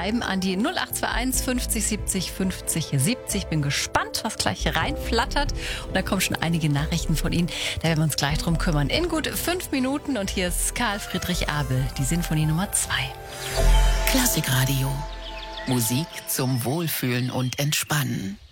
schreiben an die 0821 50 70 50 70. Bin gespannt, was gleich reinflattert. Und da kommen schon einige Nachrichten von Ihnen. Da werden wir uns gleich drum kümmern. In gut 5 Minuten. Und hier ist Karl Friedrich Abel, die Sinfonie Nummer 2. Klassikradio. Musik zum Wohlfühlen und Entspannen.